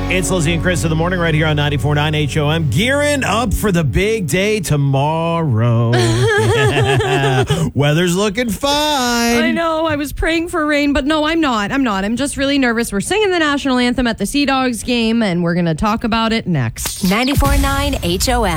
It's Lizzie and Chris in the morning right here on 94.9 HOM. Gearing up for the big day tomorrow. Weather's looking fine. I know. I was praying for rain, but no, I'm not. I'm just really nervous. We're singing the national anthem at the Sea Dogs game, and we're going to talk about it next. 94.9 HOM.